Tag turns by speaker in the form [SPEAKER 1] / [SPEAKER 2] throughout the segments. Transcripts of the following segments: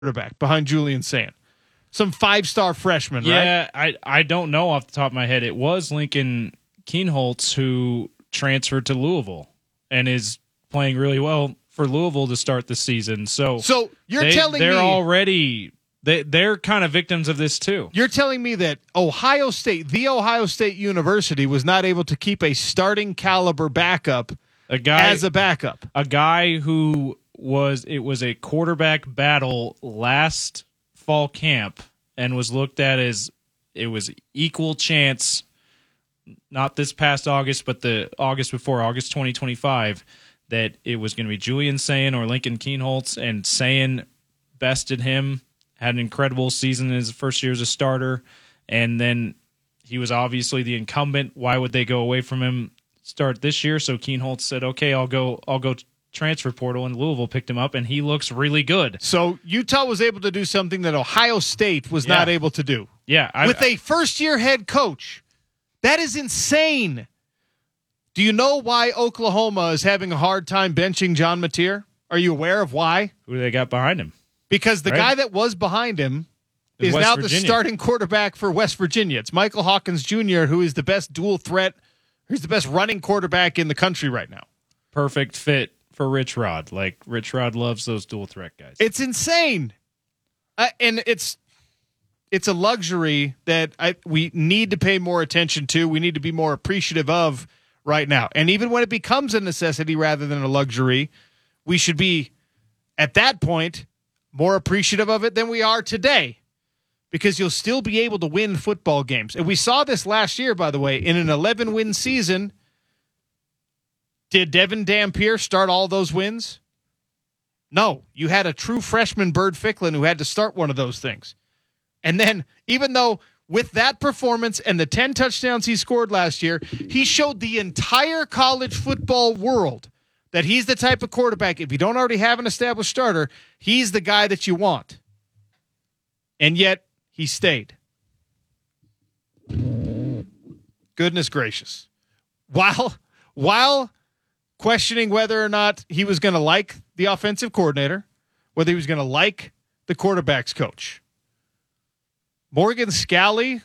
[SPEAKER 1] quarterback behind Julian Sayin? Some 5-star freshman, right?
[SPEAKER 2] Yeah, I don't know off the top of my head. It was Lincoln Kienholz who transferred to Louisville and is playing really well for Louisville to start the season. So
[SPEAKER 1] you're telling me
[SPEAKER 2] they're already they're kind of victims of this too.
[SPEAKER 1] You're telling me that Ohio State University, was not able to keep a starting caliber backup as a backup.
[SPEAKER 2] A guy who was a quarterback battle last fall camp and was looked at as it was equal chance, not this past August, but the August before, August 2025, that it was going to be Julian Sayin or Lincoln Kienholz, and Sayin bested him, had an incredible season in his first year as a starter, and then he was obviously the incumbent. Why would they go away from him start this year? So Kienholz said, okay, I'll go transfer portal, and Louisville picked him up, and he looks really good.
[SPEAKER 1] So Utah was able to do something that Ohio State was not able to do.
[SPEAKER 2] Yeah.
[SPEAKER 1] With a first-year head coach. That is insane. Do you know why Oklahoma is having a hard time benching John Mateer? Are you aware of why?
[SPEAKER 2] Who they got behind him?
[SPEAKER 1] Because the guy that was behind him is now the starting quarterback for West Virginia. It's Michael Hawkins Jr., who is the best dual threat. He's the best running quarterback in the country right now.
[SPEAKER 2] Perfect fit for Rich Rod. Like, Rich Rod loves those dual threat guys.
[SPEAKER 1] It's insane. And it's a luxury that we need to pay more attention to. We need to be more appreciative of right now. And even when it becomes a necessity rather than a luxury, we should be, at that point, more appreciative of it than we are today, because you'll still be able to win football games. And we saw this last year, by the way, in an 11-win season. Did Devin Dampier start all those wins? No. You had a true freshman, Bird Ficklin, who had to start one of those things. And then, even though with that performance and the 10 touchdowns he scored last year, he showed the entire college football world that he's the type of quarterback, if you don't already have an established starter, he's the guy that you want. And yet, he stayed. Goodness gracious. While questioning whether or not he was going to like the offensive coordinator, whether he was going to like the quarterback's coach. Morgan Scalley,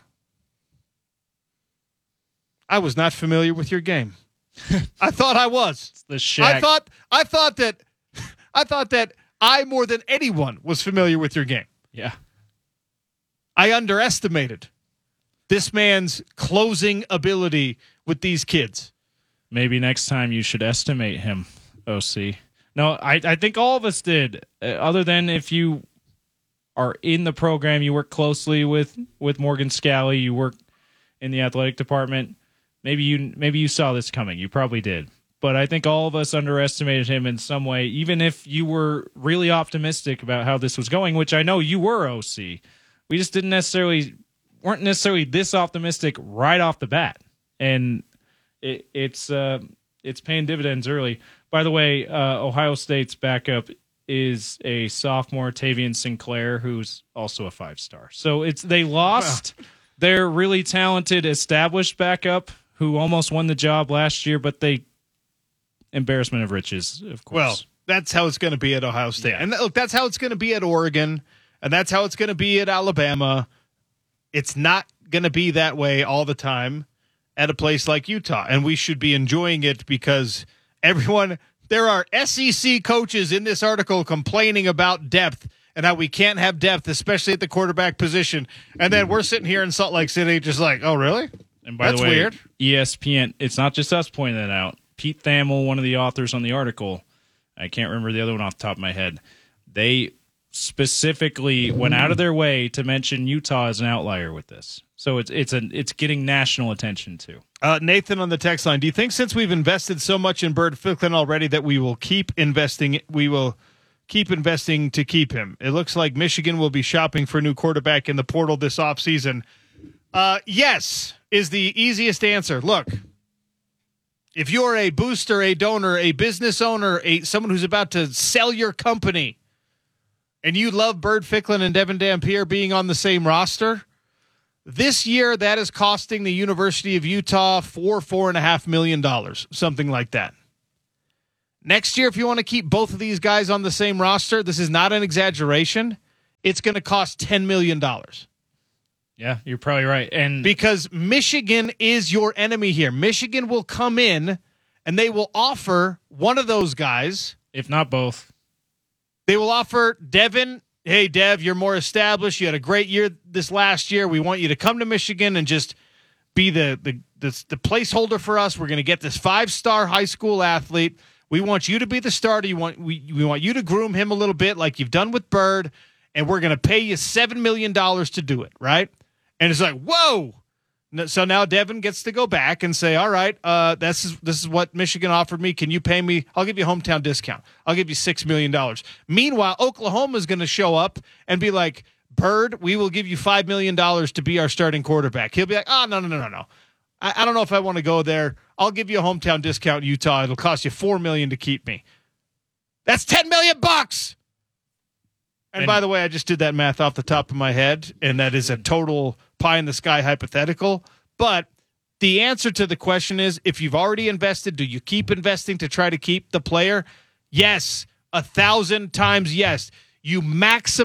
[SPEAKER 1] I was not familiar with your game. I thought I was.
[SPEAKER 2] It's the Shaq.
[SPEAKER 1] I thought that I more than anyone was familiar with your game.
[SPEAKER 2] Yeah.
[SPEAKER 1] I underestimated this man's closing ability with these kids.
[SPEAKER 2] Maybe next time you should estimate him, OC. No, I think all of us did. Other than if you are in the program, you work closely with Morgan Scalley, you work in the athletic department. Maybe you saw this coming. You probably did. But I think all of us underestimated him in some way, even if you were really optimistic about how this was going, which I know you were, OC. We just weren't necessarily this optimistic right off the bat. And it's paying dividends early. By the way, Ohio State's backup is a sophomore, Tavian Sinclair, who's also a 5-star. So they lost their really talented established backup who almost won the job last year, but embarrassment of riches, of course.
[SPEAKER 1] Well, that's how it's going to be at Ohio State.
[SPEAKER 2] Yeah.
[SPEAKER 1] And look, that's how it's going to be at Oregon, and that's how it's going to be at Alabama. It's not going to be that way all the time at a place like Utah, and we should be enjoying it because there are SEC coaches in this article complaining about depth and how we can't have depth, especially at the quarterback position. And then we're sitting here in Salt Lake City just like, oh, really?
[SPEAKER 2] And by
[SPEAKER 1] That's
[SPEAKER 2] the way,
[SPEAKER 1] weird.
[SPEAKER 2] ESPN, it's not just us pointing that out. Pete Thamel, one of the authors on the article, I can't remember the other one off the top of my head, they specifically went out of their way to mention Utah as an outlier with this. So it's getting national attention too.
[SPEAKER 1] Nathan on the text line, do you think since we've invested so much in Bird Ficklin already that we will keep investing? We will keep investing to keep him. It looks like Michigan will be shopping for a new quarterback in the portal this offseason. Yes is the easiest answer. Look, if you're a booster, a donor, a business owner, someone who's about to sell your company, and you love Bird Ficklin and Devin Dampier being on the same roster, this year that is costing the University of Utah $4.5 million, something like that. Next year, if you want to keep both of these guys on the same roster, this is not an exaggeration. it's going to cost $10 million.
[SPEAKER 2] Yeah, you're probably right. And
[SPEAKER 1] because Michigan is your enemy here. Michigan will come in and they will offer one of those guys,
[SPEAKER 2] if not both.
[SPEAKER 1] They will offer Devin, hey, Dev, you're more established. You had a great year this last year. We want you to come to Michigan and just be the placeholder for us. We're going to get this 5-star high school athlete. We want you to be the starter. We want you to groom him a little bit like you've done with Bird, and we're going to pay you $7 million to do it, right? And it's like, whoa. So now Devin gets to go back and say, all right, this is what Michigan offered me. Can you pay me? I'll give you a hometown discount. I'll give you $6 million. Meanwhile, Oklahoma is going to show up and be like, Bird, we will give you $5 million to be our starting quarterback. He'll be like, oh, no. I don't know if I want to go there. I'll give you a hometown discount in Utah. It'll cost you $4 million to keep me. That's $10 million. And by the way, I just did that math off the top of my head, and that is a total pie-in-the-sky hypothetical. But the answer to the question is, if you've already invested, do you keep investing to try to keep the player? Yes, 1,000 times yes. You max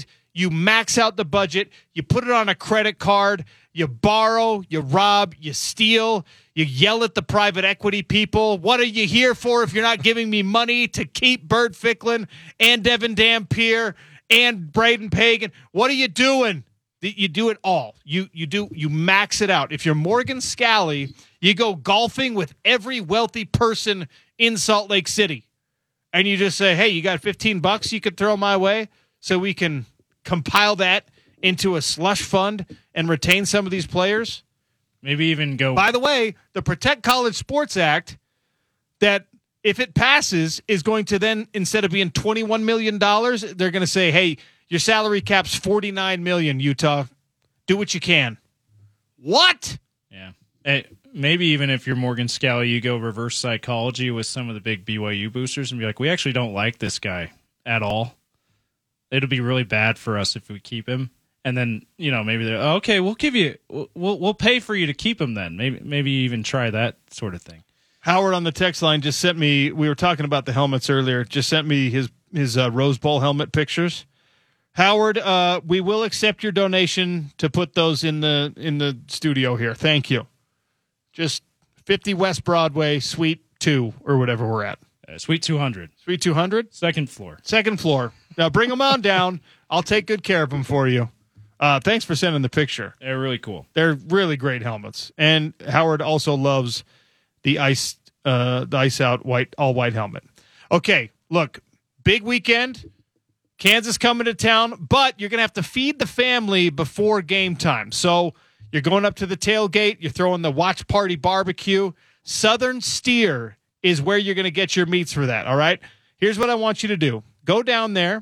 [SPEAKER 1] out the budget, you put it on a credit card, you borrow, you rob, you steal, you yell at the private equity people. What are you here for if you're not giving me money to keep Bird Ficklin and Devin Dampier and Braden Pagan? What are you doing? You do it all. You max it out. If you're Morgan Scally, you go golfing with every wealthy person in Salt Lake City. And you just say, hey, you got $15 you could throw my way so we can compile that into a slush fund and retain some of these players?
[SPEAKER 2] Maybe even go.
[SPEAKER 1] By the way, the Protect College Sports Act, that if it passes, is going to then, instead of being $21 million, they're going to say, hey, your salary cap's $49 million, Utah. Do what you can. What?
[SPEAKER 2] Yeah. Hey, maybe even if you're Morgan Scally, you go reverse psychology with some of the big BYU boosters and be like, we actually don't like this guy at all. It'll be really bad for us if we keep him. And then, maybe they're, okay, we'll pay for you to keep him then. Maybe even try that sort of thing.
[SPEAKER 1] Howard on the text line just sent me, we were talking about the helmets earlier, just sent me his Rose Bowl helmet pictures. Howard, we will accept your donation to put those in the studio here. Thank you. Just 50 West Broadway, Suite 2, or whatever we're at.
[SPEAKER 2] Suite 200.
[SPEAKER 1] Suite 200?
[SPEAKER 2] Second floor.
[SPEAKER 1] Second floor. Now bring them on down. I'll take good care of them for you. Thanks for sending the picture.
[SPEAKER 2] They're really cool.
[SPEAKER 1] They're really great helmets. And Howard also loves the ice out all white helmet. Okay, look, big weekend. Kansas coming to town, but you're going to have to feed the family before game time. So you're going up to the tailgate. You're throwing the watch party barbecue. Southern Steer is where you're going to get your meats for that, all right? Here's what I want you to do. Go down there,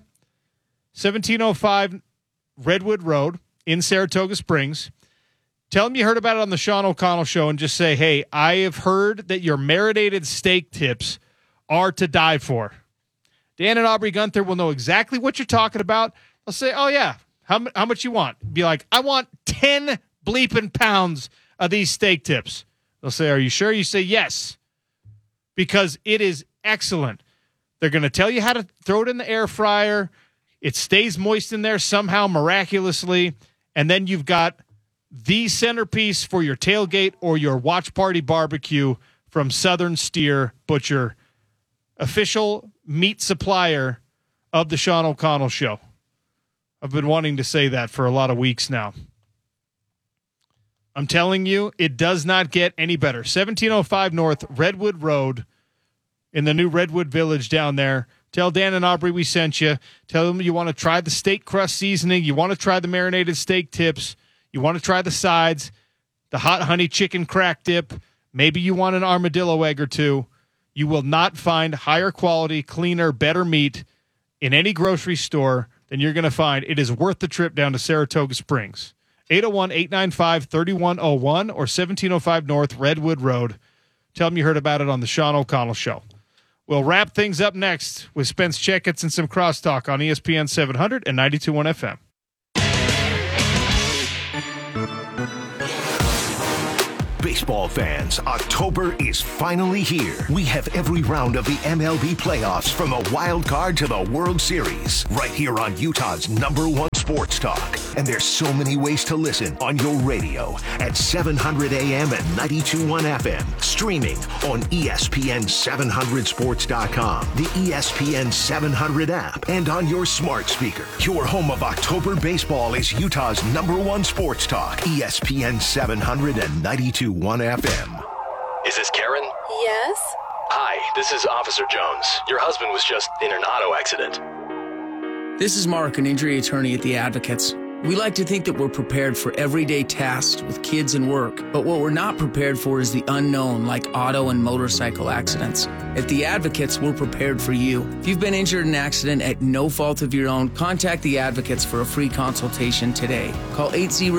[SPEAKER 1] 1705 Redwood Road in Saratoga Springs. Tell them you heard about it on the Sean O'Connell Show and just say, hey, I have heard that your marinated steak tips are to die for. Dan and Aubrey Gunther will know exactly what you're talking about. They'll say, oh, yeah, how much you want? Be like, I want 10 bleeping pounds of these steak tips. They'll say, are you sure? You say, yes, because it is excellent. They're going to tell you how to throw it in the air fryer. It stays moist in there somehow miraculously. And then you've got the centerpiece for your tailgate or your watch party barbecue from Southern Steer Butcher, official meat supplier of the Sean O'Connell Show. I've been wanting to say that for a lot of weeks now. I'm telling you, it does not get any better. 1705 North Redwood Road in the new Redwood Village down there. Tell Dan and Aubrey we sent you. Tell them you want to try the steak crust seasoning. You want to try the marinated steak tips. You want to try the sides, the hot honey chicken crack dip. Maybe you want an armadillo egg or two. You will not find higher quality, cleaner, better meat in any grocery store than you're going to find. It is worth the trip down to Saratoga Springs. 801-895-3101 or 1705 North Redwood Road. Tell them you heard about it on the Sean O'Connell Show. We'll wrap things up next with Spence Checketts and some crosstalk on ESPN 700 and 92.1 FM.
[SPEAKER 3] Baseball fans, October is finally here. We have every round of the MLB playoffs from the wild card to the World Series right here on Utah's #1 sports talk. And there's so many ways to listen on your radio at 700 AM and 92.1 FM. Streaming on ESPN700sports.com, the ESPN 700 app, and on your smart speaker. Your home of October baseball is Utah's #1 sports talk, ESPN 700 and 92.1 FM.
[SPEAKER 4] Is this Karen?
[SPEAKER 5] Yes?
[SPEAKER 4] Hi, this is Officer Jones. Your husband was just in an auto accident.
[SPEAKER 6] This is Mark, an injury attorney at The Advocates. We like to think that we're prepared for everyday tasks with kids and work, but what we're not prepared for is the unknown, like auto and motorcycle accidents. At The Advocates, we're prepared for you. If you've been injured in an accident at no fault of your own, contact The Advocates for a free consultation today. Call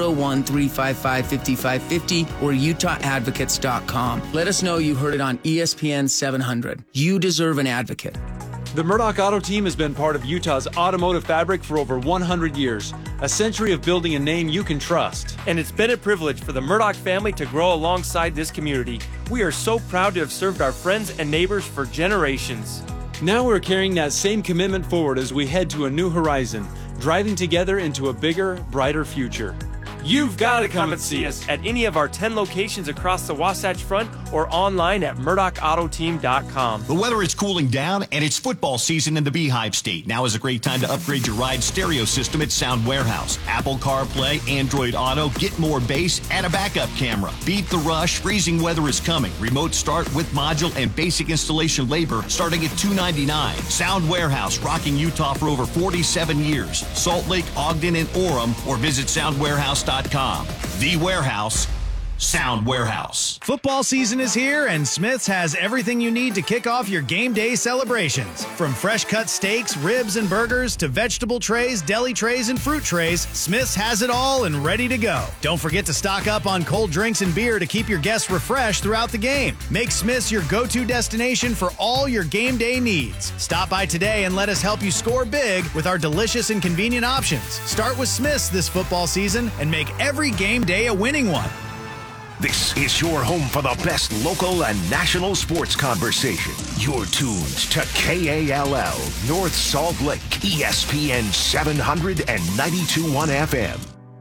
[SPEAKER 6] 801-355-5550 or utahadvocates.com. Let us know you heard it on ESPN 700. You deserve an advocate.
[SPEAKER 7] The Murdoch Auto Team has been part of Utah's automotive fabric for over 100 years, a century of building a name you can trust.
[SPEAKER 8] And it's been a privilege for the Murdoch family to grow alongside this community. We are so proud to have served our friends and neighbors for generations.
[SPEAKER 7] Now we're carrying that same commitment forward as we head to a new horizon, driving together into a bigger, brighter future.
[SPEAKER 8] You've got to come and see us at any of our 10 locations across the Wasatch Front or online at murdochautotteam.com.
[SPEAKER 9] The weather is cooling down, and it's football season in the Beehive State. Now is a great time to upgrade your ride stereo system at Sound Warehouse. Apple CarPlay, Android Auto, get more bass, and a backup camera. Beat the rush. Freezing weather is coming. Remote start with module and basic installation labor starting at $299. Sound Warehouse, rocking Utah for over 47 years. Salt Lake, Ogden, and Orem, or visit soundwarehouse.com. The Warehouse, Sound Warehouse.
[SPEAKER 10] Football season is here, and Smith's has everything you need to kick off your game day celebrations. From fresh cut steaks, ribs, and burgers to vegetable trays, deli trays, and fruit trays, Smith's has it all and ready to go. Don't forget to stock up on cold drinks and beer to keep your guests refreshed throughout the game. Make Smith's your go-to destination for all your game day needs. Stop by today and let us help you score big with our delicious and convenient options. Start with Smith's this football season and make every game day a winning one.
[SPEAKER 3] This is your home for the best local and national sports conversation. You're tuned to KALL, North Salt Lake, ESPN 700 and 92.1 FM.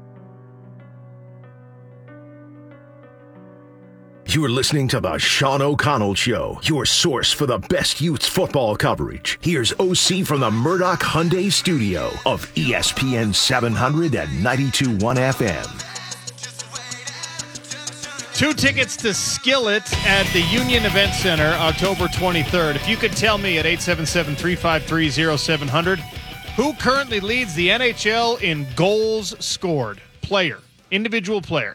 [SPEAKER 3] You're listening to the Sean O'Connell Show, your source for the best youth football coverage. Here's OC from the Murdoch Hyundai studio of ESPN 700 and 92.1 FM.
[SPEAKER 1] 2 tickets to Skillet at the Union Event Center, October 23rd. If you could tell me at 877-353-0700 who currently leads the NHL in goals scored, individual player,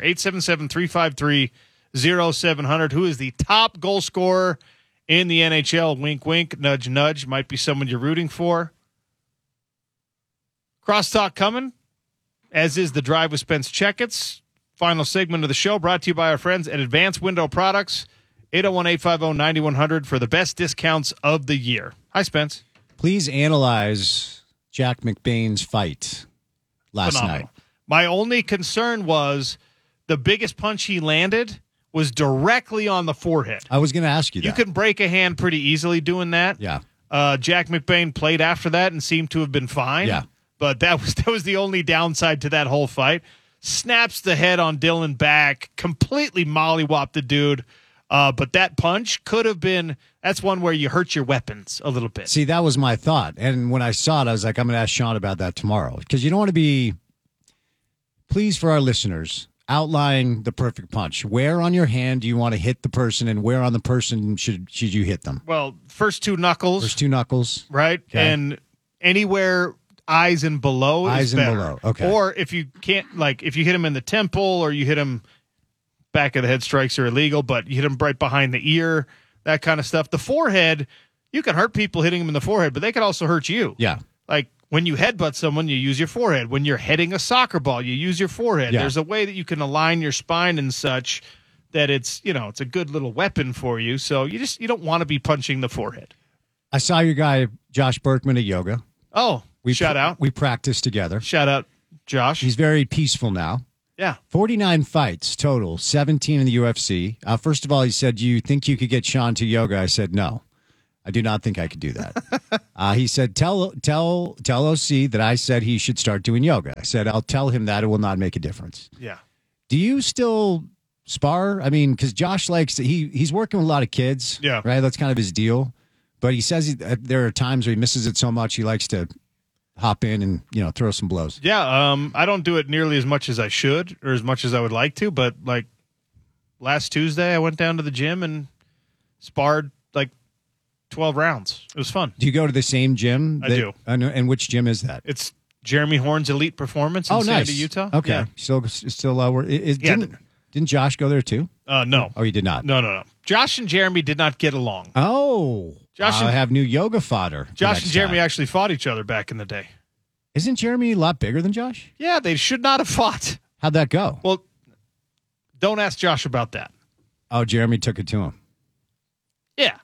[SPEAKER 1] 877-353-0700. Who is the top goal scorer in the NHL? Wink, wink, nudge, nudge. Might be someone you're rooting for. Crosstalk coming, as is the Drive with Spence Checkets. Final segment of the show brought to you by our friends at Advanced Window Products, 801-850-9100 for the best discounts of the year. Hi, Spence.
[SPEAKER 11] Please analyze Jack McBain's fight last night.
[SPEAKER 1] My only concern was the biggest punch he landed was directly on the forehead.
[SPEAKER 11] I was going to ask you that.
[SPEAKER 1] You can break a hand pretty easily doing that.
[SPEAKER 11] Yeah.
[SPEAKER 1] Jack McBain played after that and seemed to have been fine.
[SPEAKER 11] Yeah.
[SPEAKER 1] But that was the only downside to that whole fight. Snaps the head on Dylan back, completely mollywopped the dude. But that punch could have been, that's one where you hurt your weapons a little bit.
[SPEAKER 11] See, that was my thought. And when I saw it, I was like, I'm going to ask Sean about that tomorrow. Because you don't want to be, please, for our listeners, outline the perfect punch. Where on your hand do you want to hit the person, and where on the person should you hit them?
[SPEAKER 1] Well, first two knuckles. Right?
[SPEAKER 11] Okay.
[SPEAKER 1] And anywhere eyes and below
[SPEAKER 11] eyes
[SPEAKER 1] is
[SPEAKER 11] and
[SPEAKER 1] better.
[SPEAKER 11] below. Okay.
[SPEAKER 1] Or if you can't, like, if you hit him in the temple or you hit him back of the head, strikes are illegal, but you hit him right behind the ear, that kind of stuff. The forehead, you can hurt people hitting them in the forehead, but they can also hurt you.
[SPEAKER 11] Yeah.
[SPEAKER 1] Like when you headbutt someone, you use your forehead. When you're heading a soccer ball, you use your forehead.
[SPEAKER 11] Yeah.
[SPEAKER 1] There's a way that you can align your spine and such that it's a good little weapon for you. So you don't want to be punching the forehead.
[SPEAKER 11] I saw your guy, Josh Berkman, at yoga.
[SPEAKER 1] Oh, shout out.
[SPEAKER 11] We practiced together.
[SPEAKER 1] Shout out, Josh.
[SPEAKER 11] He's very peaceful now.
[SPEAKER 1] Yeah.
[SPEAKER 11] 49 fights total, 17 in the UFC. First of all, he said, "Do you think you could get Sean to yoga?" I said, "No, I do not think I could do that." He said, tell OC that I said he should start doing yoga. I said, "I'll tell him that. It will not make a difference."
[SPEAKER 1] Yeah.
[SPEAKER 11] Do you still spar? I mean, because Josh likes he's working with a lot of kids.
[SPEAKER 1] Yeah.
[SPEAKER 11] Right. That's kind of his deal. But he says there are times where he misses it so much he likes to hop in and throw some blows.
[SPEAKER 1] Yeah. I don't do it nearly as much as I should or as much as I would like to. But like last Tuesday, I went down to the gym and sparred like 12 rounds. It was fun.
[SPEAKER 11] Do you go to the same gym?
[SPEAKER 1] I do.
[SPEAKER 11] And which gym is that?
[SPEAKER 1] It's Jeremy Horn's Elite Performance in Sandy, Utah.
[SPEAKER 11] Okay.
[SPEAKER 1] Yeah.
[SPEAKER 11] Still didn't Josh go there too?
[SPEAKER 1] No.
[SPEAKER 11] Oh, he did not?
[SPEAKER 1] No. Josh and Jeremy did not get along.
[SPEAKER 11] Oh. I have new yoga fodder.
[SPEAKER 1] Josh and Jeremy actually fought each other back in the day.
[SPEAKER 11] Isn't Jeremy a lot bigger than Josh?
[SPEAKER 1] Yeah, they should not have fought.
[SPEAKER 11] How'd that go?
[SPEAKER 1] Well, don't ask Josh about that.
[SPEAKER 11] Oh, Jeremy took it to him.
[SPEAKER 1] Yeah.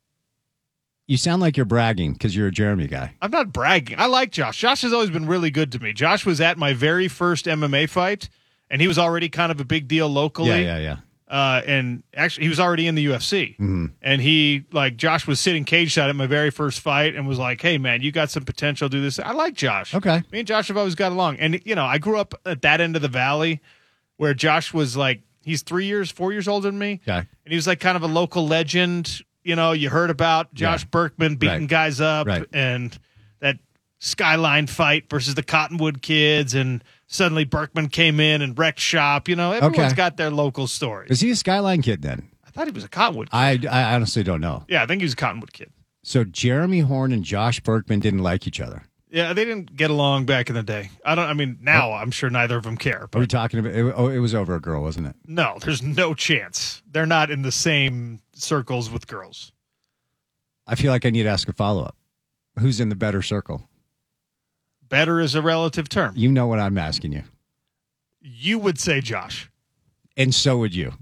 [SPEAKER 11] You sound like you're bragging because you're a Jeremy guy.
[SPEAKER 1] I'm not bragging. I like Josh. Josh has always been really good to me. Josh was at my very first MMA fight, and he was already kind of a big deal locally.
[SPEAKER 11] Yeah.
[SPEAKER 1] And actually, he was already in the UFC.
[SPEAKER 11] Mm-hmm.
[SPEAKER 1] And Josh was sitting cage side at my very first fight and was like, "Hey, man, you got some potential. Do this." I like Josh.
[SPEAKER 11] Okay.
[SPEAKER 1] Me and Josh have always got along. And, I grew up at that end of the valley where Josh was like, he's 4 years older than me.
[SPEAKER 11] Okay.
[SPEAKER 1] And he was like kind of a local legend. You heard about Josh Berkman beating guys up and that Skyline fight versus the Cottonwood Kids, and suddenly Berkman came in and wrecked shop. Everyone's got their local stories.
[SPEAKER 11] Is he a Skyline kid then?
[SPEAKER 1] I thought he was a Cottonwood kid.
[SPEAKER 11] I honestly don't know.
[SPEAKER 1] Yeah, I think he was a Cottonwood kid.
[SPEAKER 11] So Jeremy Horn and Josh Berkman didn't like each other.
[SPEAKER 1] Yeah, they didn't get along back in the day. Now I'm sure neither of them care.
[SPEAKER 11] Are we talking about it was over a girl, wasn't it?
[SPEAKER 1] No, there's no chance. They're not in the same circles with girls.
[SPEAKER 11] I feel like I need to ask a follow-up. Who's in the better circle?
[SPEAKER 1] Better is a relative term.
[SPEAKER 11] You know what I'm asking you.
[SPEAKER 1] You would say Josh.
[SPEAKER 11] And so would you.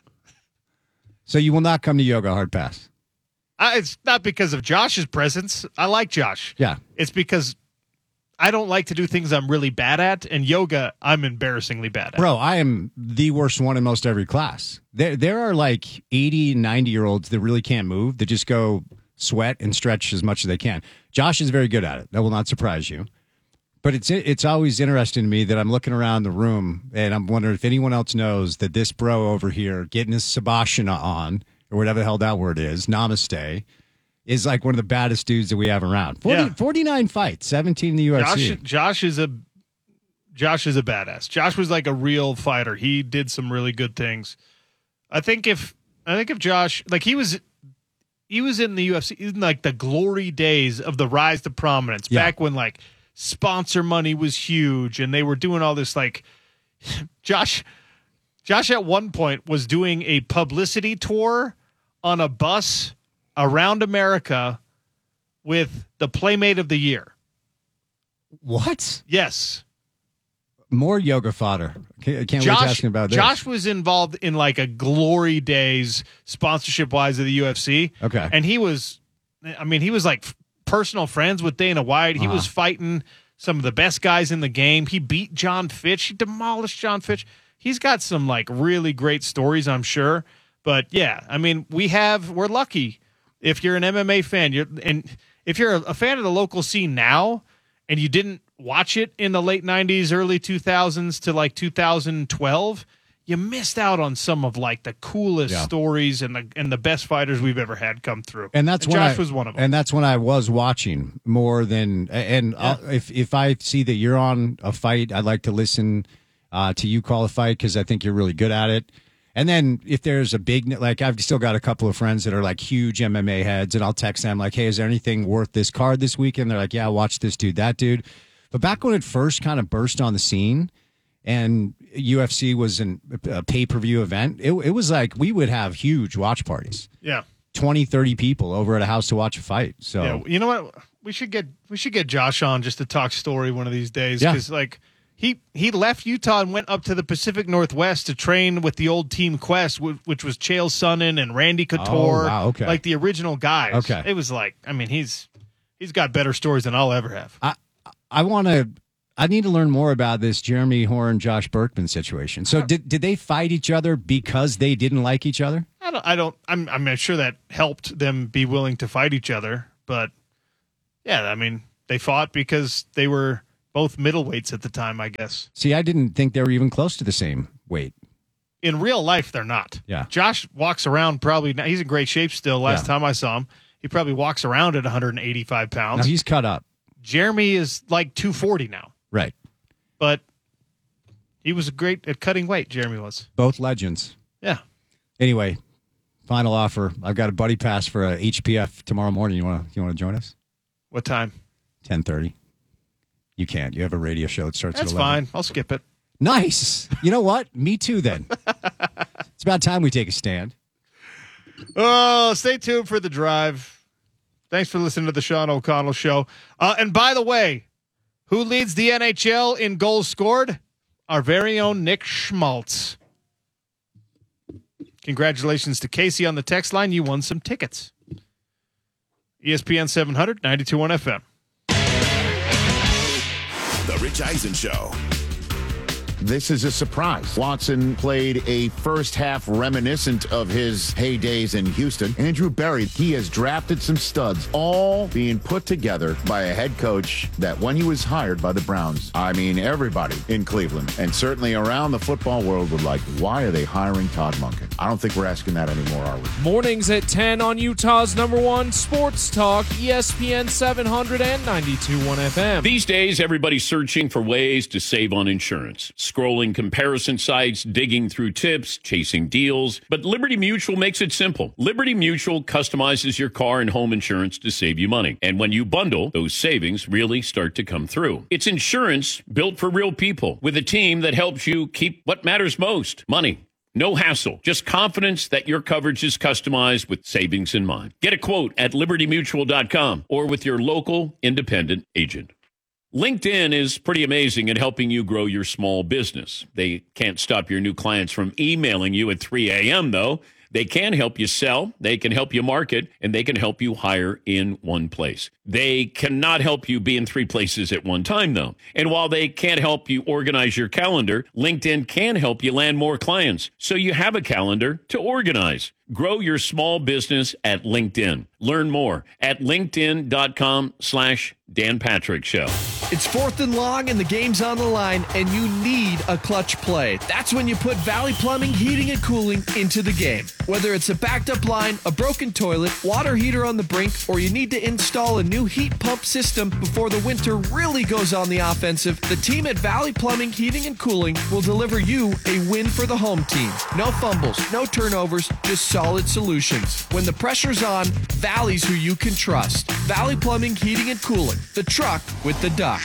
[SPEAKER 11] So you will not come to Yoga Hard Pass?
[SPEAKER 1] It's not because of Josh's presence. I like Josh.
[SPEAKER 11] Yeah.
[SPEAKER 1] It's because I don't like to do things I'm really bad at, and yoga I'm embarrassingly bad at.
[SPEAKER 11] Bro, I am the worst one in most every class. There are like 80, 90-year-olds that really can't move, that just go sweat and stretch as much as they can. Josh is very good at it. That will not surprise you. But it's always interesting to me that I'm looking around the room and I'm wondering if anyone else knows that this bro over here getting his Sabashana on, or whatever the hell that word is, namaste, is like one of the baddest dudes that we have around. 49 fights, 17 in the UFC.
[SPEAKER 1] Josh is a badass. Josh was like a real fighter. He did some really good things. I think if Josh, like he was in the UFC in like the glory days of the rise to prominence, back when like sponsor money was huge and they were doing all this, like Josh at one point was doing a publicity tour on a bus around America with the Playmate of the Year.
[SPEAKER 11] What?
[SPEAKER 1] Yes.
[SPEAKER 11] More yoga fodder. Can't wait to ask him about this.
[SPEAKER 1] Josh was involved in like a glory days sponsorship wise of the UFC.
[SPEAKER 11] Okay.
[SPEAKER 1] And he was like personal friends with Dana White. He was fighting some of the best guys in the game. He beat John Fitch. He demolished John Fitch. He's got some like really great stories, I'm sure. But yeah, I mean, we're lucky if you're an MMA fan. If you're a fan of the local scene now and you didn't watch it in the late 90s, early 2000s to like 2012, you missed out on some of like the coolest stories and the best fighters we've ever had come through.
[SPEAKER 11] And that's when
[SPEAKER 1] Josh was one of them.
[SPEAKER 11] And that's when I was watching more than. And if I see that you're on a fight, I'd like to listen to you call a fight because I think you're really good at it. And then if there's a big, like I've still got a couple of friends that are like huge MMA heads, and I'll text them like, "Hey, is there anything worth this card this weekend?" They're like, "Yeah, watch this dude, that dude." But back when it first kind of burst on the scene and UFC was a pay-per-view event, it was like we would have huge watch parties.
[SPEAKER 1] Yeah.
[SPEAKER 11] 20, 30 people over at a house to watch a fight. So
[SPEAKER 1] yeah, you know what? We should get Josh on just to talk story one of these days. Because like he left Utah and went up to the Pacific Northwest to train with the old Team Quest, which was Chael Sonnen and Randy Couture.
[SPEAKER 11] Oh, wow, okay.
[SPEAKER 1] Like the original guys.
[SPEAKER 11] Okay.
[SPEAKER 1] It was like, I mean, he's got better stories than I'll ever have.
[SPEAKER 11] I want to I need to learn more about this Jeremy Horn, Josh Berkman situation. So did they fight each other because they didn't like each other?
[SPEAKER 1] I'm sure that helped them be willing to fight each other, but yeah, I mean, they fought because they were both middleweights at the time, I guess.
[SPEAKER 11] See, I didn't think they were even close to the same weight.
[SPEAKER 1] In real life, they're not.
[SPEAKER 11] Yeah.
[SPEAKER 1] Josh walks around he's in great shape still. Last time I saw him, he probably walks around at 185 pounds.
[SPEAKER 11] Now he's cut up.
[SPEAKER 1] Jeremy is like 240 now.
[SPEAKER 11] Right.
[SPEAKER 1] But he was great at cutting weight, Jeremy was.
[SPEAKER 11] Both legends.
[SPEAKER 1] Yeah.
[SPEAKER 11] Anyway, final offer. I've got a buddy pass for a HPF tomorrow morning. You want to join us?
[SPEAKER 1] What time?
[SPEAKER 11] 10:30. You can't. You have a radio show that starts
[SPEAKER 1] That's
[SPEAKER 11] at 11.
[SPEAKER 1] fine. I'll skip it.
[SPEAKER 11] Nice. You know what? Me too, then. It's about time we take a stand.
[SPEAKER 1] Oh, stay tuned for the drive. Thanks for listening to the Sean O'Connell Show. And by the way, who leads the NHL in goals scored? Our very own Nick Schmaltz. Congratulations to Casey on the text line. You won some tickets. ESPN 700, 92.1 FM.
[SPEAKER 5] The Rich Eisen Show.
[SPEAKER 12] This is a surprise. Watson played a first half reminiscent of his heydays in Houston. Andrew Berry, he has drafted some studs, all being put together by a head coach that when he was hired by the Browns, I mean, everybody in Cleveland and certainly around the football world would like, why are they hiring Todd Monken? I don't think we're asking that anymore, are we?
[SPEAKER 13] Mornings at 10 on Utah's #1 sports talk, ESPN 700 and 92.1 FM.
[SPEAKER 14] These days, everybody's searching for ways to save on insurance. Scrolling comparison sites, digging through tips, chasing deals. But Liberty Mutual makes it simple. Liberty Mutual customizes your car and home insurance to save you money. And when you bundle, those savings really start to come through. It's insurance built for real people with a team that helps you keep what matters most, money. No hassle, just confidence that your coverage is customized with savings in mind. Get a quote at libertymutual.com or with your local independent agent. LinkedIn is pretty amazing at helping you grow your small business. They can't stop your new clients from emailing you at 3 a.m., though. They can help you sell, they can help you market, and they can help you hire in one place. They cannot help you be in 3 places at one time, though. And while they can't help you organize your calendar, LinkedIn can help you land more clients so you have a calendar to organize. Grow your small business at LinkedIn. Learn more at linkedin.com/Dan Patrick Show.
[SPEAKER 15] It's 4th and long and the game's on the line and you need a clutch play. That's when you put Valley Plumbing, Heating, and Cooling into the game. Whether it's a backed up line, a broken toilet, water heater on the brink, or you need to install a new heat pump system before the winter really goes on the offensive, the team at Valley Plumbing, Heating, and Cooling will deliver you a win for the home team. No fumbles, no turnovers, just solid solutions. When the pressure's on, Valley's who you can trust. Valley Plumbing, Heating, and Cooling. The truck with the duck.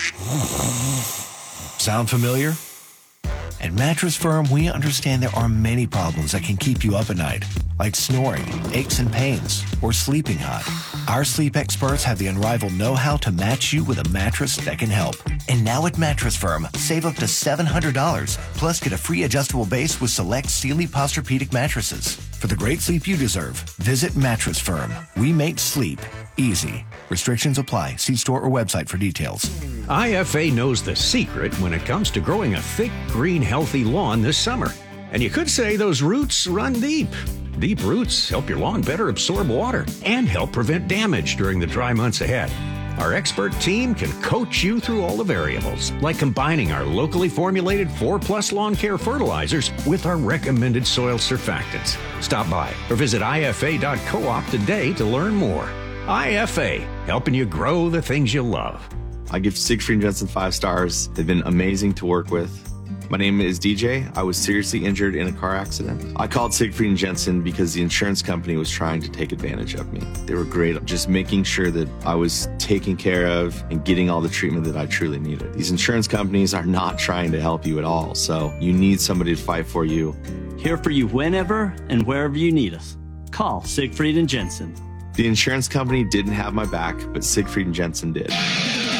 [SPEAKER 16] Sound familiar? At Mattress Firm, we understand there are many problems that can keep you up at night, like snoring, aches and pains, or sleeping hot. Our sleep experts have the unrivaled know-how to match you with a mattress that can help. And now at Mattress Firm, save up to $700, plus get a free adjustable base with select Sealy Posturepedic mattresses. For the great sleep you deserve, visit Mattress Firm. We make sleep easy. Restrictions apply. See store or website for details.
[SPEAKER 17] IFA knows the secret when it comes to growing a thick, green, healthy lawn this summer. And you could say those roots run deep. Deep roots help your lawn better absorb water and help prevent damage during the dry months ahead. Our expert team can coach you through all the variables, like combining our locally formulated 4+ lawn care fertilizers with our recommended soil surfactants. Stop by or visit ifa.coop today to learn more. IFA, helping you grow the things you love.
[SPEAKER 18] I give Siegfried and Jensen 5 stars. They've been amazing to work with. My name is DJ. I was seriously injured in a car accident. I called Siegfried and Jensen because the insurance company was trying to take advantage of me. They were great at just making sure that I was taken care of and getting all the treatment that I truly needed. These insurance companies are not trying to help you at all, so you need somebody to fight for you.
[SPEAKER 19] Here for you whenever and wherever you need us. Call Siegfried and Jensen.
[SPEAKER 18] The insurance company didn't have my back, but Siegfried and Jensen did.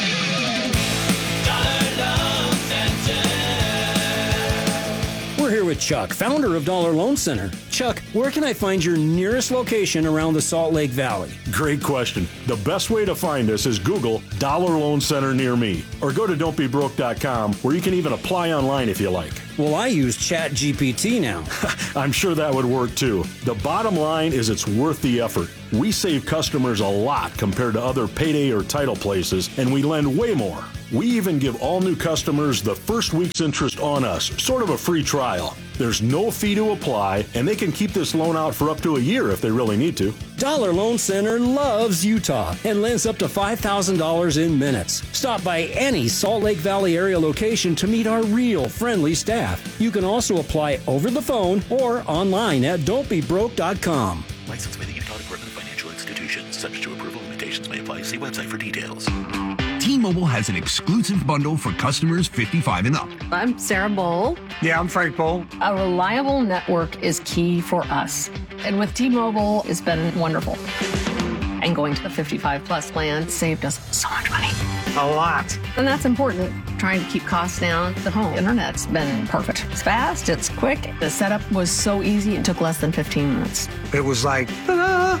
[SPEAKER 20] We're here with with Chuck, founder of Dollar Loan Center. Chuck, where can I find your nearest location around the Salt Lake Valley?
[SPEAKER 21] Great question. The best way to find us is Google Dollar Loan Center near me, or go to don'tbebroke.com, where you can even apply online if you like.
[SPEAKER 20] Well, I use ChatGPT now.
[SPEAKER 21] I'm sure that would work too. The bottom line is it's worth the effort. We save customers a lot compared to other payday or title places, and we lend way more. We even give all new customers the first week's interest on us, sort of a free trial. There's no fee to apply, and they can keep this loan out for up to a year if they really need to.
[SPEAKER 20] Dollar Loan Center loves Utah and lends up to $5,000 in minutes. Stop by any Salt Lake Valley area location to meet our real friendly staff. You can also apply over the phone or online at don'tbebroke.com.
[SPEAKER 22] Licensed by the Utah Department of Financial Institutions. Subject to approval, limitations may apply. See website for details.
[SPEAKER 23] T-Mobile has an exclusive bundle for customers 55 and up.
[SPEAKER 24] I'm Sarah Bowl.
[SPEAKER 23] Yeah, I'm Frank Bowl.
[SPEAKER 24] A reliable network is key for us. And with T-Mobile, it's been wonderful. And going to the 55 plus plan saved us so much money.
[SPEAKER 23] A lot.
[SPEAKER 24] And that's important. Trying to keep costs down. The home internet's been perfect. It's fast, it's quick. The setup was so easy, it took less than 15 minutes.
[SPEAKER 23] It was like, ta-da!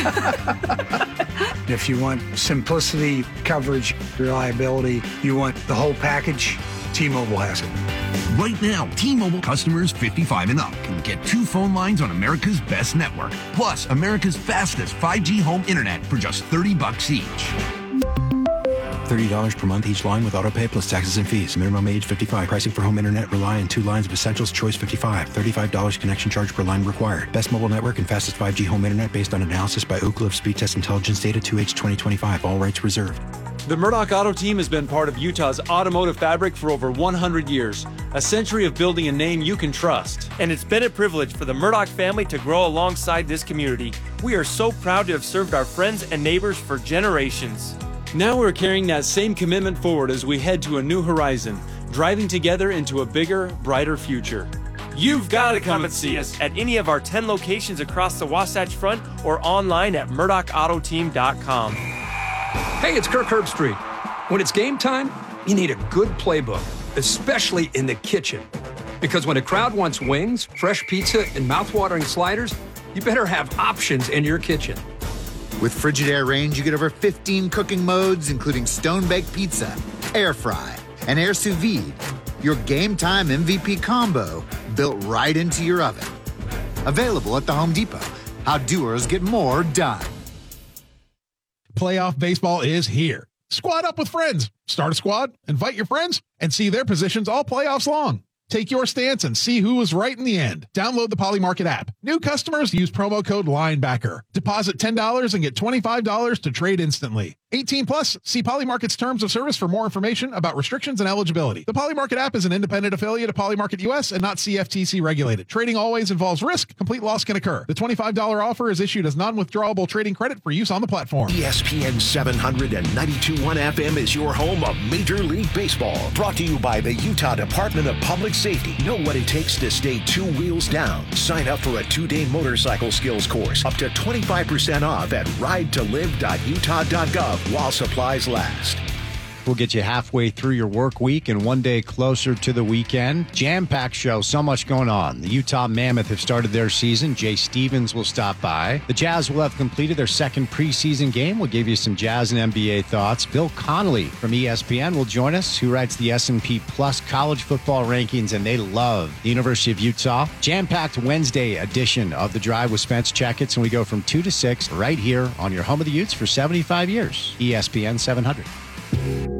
[SPEAKER 23] If you want simplicity, coverage, reliability, you want the whole package, T-Mobile has it. Right now, T-Mobile customers 55 and up can get 2 phone lines on America's best network, plus America's fastest 5G home internet for just $30 each.
[SPEAKER 25] $30 per month each line with autopay plus taxes and fees. Minimum age 55. Pricing for home internet rely on 2 lines of Essentials. Choice 55. $35 connection charge per line required. Best mobile network and fastest 5G home internet based on analysis by Ookla of Speed Test Intelligence data 2H 2025. All rights reserved.
[SPEAKER 7] The Murdoch Auto Team has been part of Utah's automotive fabric for over 100 years. A century of building a name you can trust.
[SPEAKER 8] And it's been a privilege for the Murdoch family to grow alongside this community. We are so proud to have served our friends and neighbors for generations.
[SPEAKER 7] Now we're carrying that same commitment forward as we head to a new horizon, driving together into a bigger, brighter future. You've got to come and see us
[SPEAKER 8] at any of our 10 locations across the Wasatch Front or online at murdochautoteam.com.
[SPEAKER 26] Hey, it's Kirk Herbstreit. When it's game time, you need a good playbook, especially in the kitchen. Because when a crowd wants wings, fresh pizza, and mouthwatering sliders, you better have options in your kitchen.
[SPEAKER 27] With Frigidaire range, you get over 15 cooking modes, including stone-baked pizza, air fry, and air sous vide. Your game time MVP combo built right into your oven. Available at the Home Depot. How doers get more done.
[SPEAKER 28] Playoff baseball is here. Squad up with friends. Start a squad, invite your friends, and see their positions all playoffs long. Take your stance and see who was right in the end. Download the Polymarket app. New customers use promo code LINEBACKER. Deposit $10 and get $25 to trade instantly. 18 plus. See Polymarket's terms of service for more information about restrictions and eligibility. The Polymarket app is an independent affiliate of Polymarket US and not CFTC regulated. Trading always involves risk. Complete loss can occur. The $25 offer is issued as non-withdrawable trading credit for use on the platform.
[SPEAKER 3] ESPN 700 and 92.1 FM is your home of Major League Baseball. Brought to you by the Utah Department of Public Safety. Know what it takes to stay 2 wheels down. Sign up for a 2-day motorcycle skills course. Up to 25% off at ridetolive.utah.gov while supplies last.
[SPEAKER 11] We'll get you halfway through your work week and one day closer to the weekend. Jam-packed show, so much going on. The Utah Mammoth have started their season. Jay Stevens will stop by. The Jazz will have completed their second preseason game. We'll give you some Jazz and NBA thoughts. Bill Connolly from ESPN will join us, who writes the S&P Plus college football rankings, and they love the University of Utah. Jam-packed Wednesday edition of The Drive with Spence Checketts, and we go from 2 to 6 right here on your home of the Utes for 75 years. ESPN 700.